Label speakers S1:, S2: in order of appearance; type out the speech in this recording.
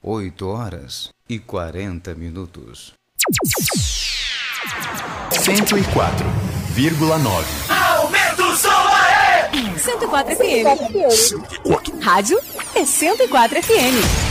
S1: 8h40.
S2: 104,9.
S3: Aumenta o som aí!
S4: 104 FM. Rádio é 104 FM.